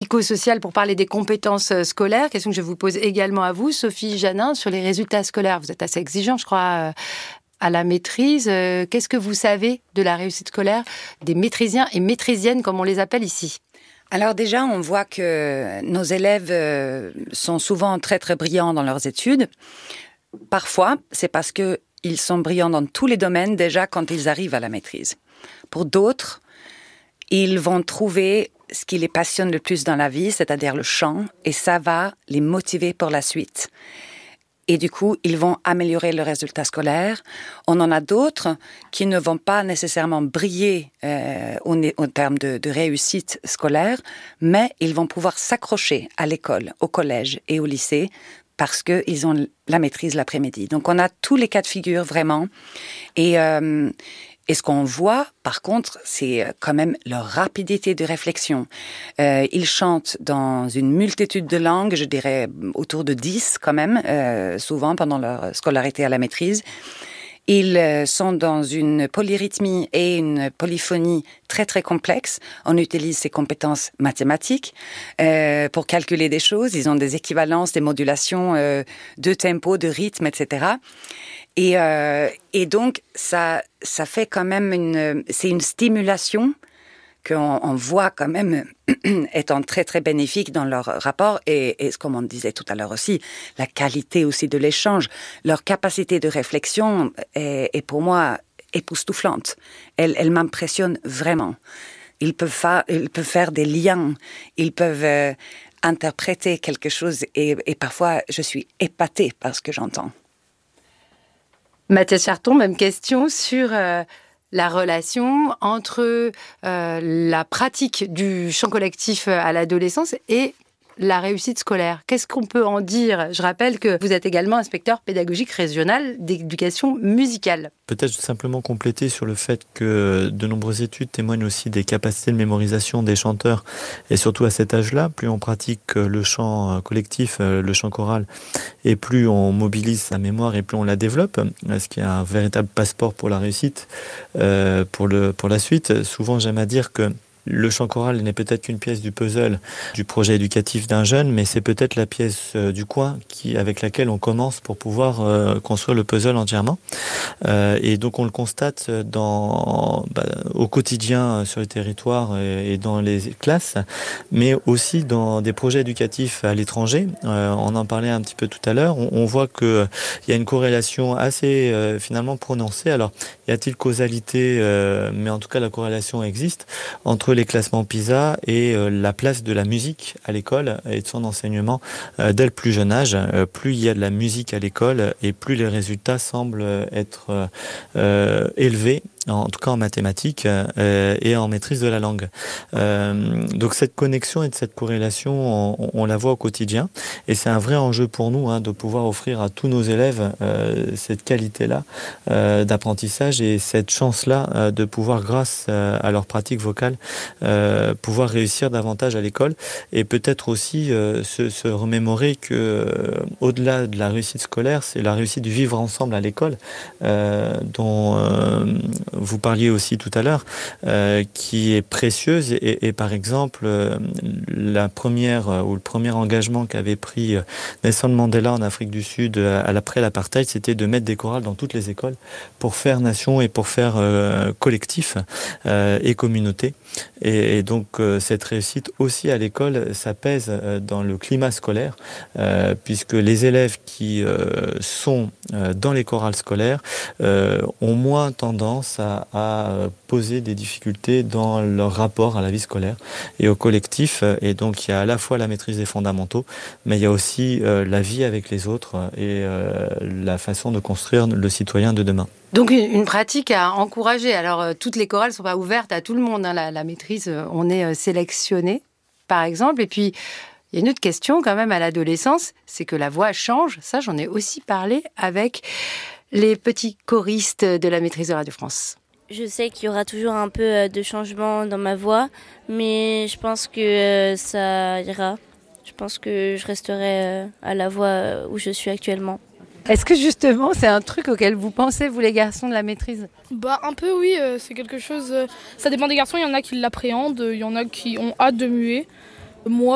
psychosociale pour parler des compétences scolaires. Question que je vous pose également à vous, Sophie Janin, sur les résultats scolaires. Vous êtes assez exigeante, je crois, à la maîtrise. Qu'est-ce que vous savez de la réussite scolaire des maîtrisiens et maîtrisiennes, comme on les appelle ici ? Alors déjà, on voit que nos élèves sont souvent très très brillants dans leurs études. Parfois, c'est parce qu'ils sont brillants dans tous les domaines déjà quand ils arrivent à la maîtrise. Pour d'autres, ils vont trouver ce qui les passionne le plus dans la vie, c'est-à-dire le chant, et ça va les motiver pour la suite. Et du coup, ils vont améliorer le résultat scolaire. On en a d'autres qui ne vont pas nécessairement briller en termes de réussite scolaire, mais ils vont pouvoir s'accrocher à l'école, au collège et au lycée parce qu'ils ont la maîtrise l'après-midi. Donc, on a tous les cas de figure, vraiment. Et ce qu'on voit, par contre, c'est quand même leur rapidité de réflexion. Ils chantent dans une multitude de langues, je dirais autour de 10 quand même, souvent pendant leur scolarité à la maîtrise. Ils sont dans une polyrythmie et une polyphonie très très complexes. On utilise ces compétences mathématiques pour calculer des choses. Ils ont des équivalences, des modulations de tempo, de rythme, etc. Et donc, ça fait quand même c'est une stimulation qu'on voit quand même étant très, très bénéfique dans leur rapport. Et comme on disait tout à l'heure aussi, la qualité aussi de l'échange, leur capacité de réflexion est pour moi époustouflante. Elle m'impressionne vraiment. Ils peuvent faire des liens, ils peuvent interpréter quelque chose et parfois je suis épatée par ce que j'entends. Mathias Charton, même question sur la relation entre la pratique du chant collectif à l'adolescence et la réussite scolaire. Qu'est-ce qu'on peut en dire ? Je rappelle que vous êtes également inspecteur pédagogique régional d'éducation musicale. Peut-être simplement compléter sur le fait que de nombreuses études témoignent aussi des capacités de mémorisation des chanteurs. Et surtout à cet âge-là, plus on pratique le chant collectif, le chant choral, et plus on mobilise sa mémoire et plus on la développe, ce qui est un véritable passeport pour la réussite, pour la suite. Souvent, j'aime à dire que le chant choral n'est peut-être qu'une pièce du puzzle du projet éducatif d'un jeune, mais c'est peut-être la pièce du coin avec laquelle on commence pour pouvoir construire le puzzle entièrement. Et donc on le constate au quotidien sur les territoires et dans les classes, mais aussi dans des projets éducatifs à l'étranger. On en parlait un petit peu tout à l'heure. On voit qu'il y a une corrélation assez finalement prononcée. Alors, y a-t-il causalité, mais en tout cas la corrélation existe entre les classements PISA et la place de la musique à l'école et de son enseignement dès le plus jeune âge. Plus il y a de la musique à l'école et plus les résultats semblent être élevés, en tout cas en mathématiques et en maîtrise de la langue. Donc cette connexion et cette corrélation, on la voit au quotidien et c'est un vrai enjeu pour nous de pouvoir offrir à tous nos élèves cette qualité-là d'apprentissage et cette chance-là de pouvoir, grâce à leur pratique vocale, pouvoir réussir davantage à l'école et peut-être aussi se remémorer que au-delà de la réussite scolaire, c'est la réussite du vivre ensemble à l'école dont vous parliez aussi tout à l'heure, qui est précieuse et par exemple la première ou le premier engagement qu'avait pris Nelson Mandela en Afrique du Sud après l'apartheid, c'était de mettre des chorales dans toutes les écoles pour faire nation et pour faire collectif et communauté. Et donc cette réussite aussi à l'école, ça pèse dans le climat scolaire, puisque les élèves qui sont dans les chorales scolaires ont moins tendance à poser des difficultés dans leur rapport à la vie scolaire et au collectif. Et donc il y a à la fois la maîtrise des fondamentaux, mais il y a aussi la vie avec les autres et la façon de construire le citoyen de demain. Donc une pratique à encourager. Alors toutes les chorales ne sont pas ouvertes à tout le monde. La maîtrise, on est sélectionné, par exemple. Et puis, il y a une autre question quand même à l'adolescence, c'est que la voix change. Ça, j'en ai aussi parlé avec les petits choristes de la maîtrise de Radio France. Je sais qu'il y aura toujours un peu de changement dans ma voix, mais je pense que ça ira. Je pense que je resterai à la voix où je suis actuellement. Est-ce que justement, c'est un truc auquel vous pensez, vous les garçons de la maîtrise ? Un peu oui, c'est quelque chose... ça dépend des garçons, il y en a qui l'appréhendent, il y en a qui ont hâte de muer. Moi,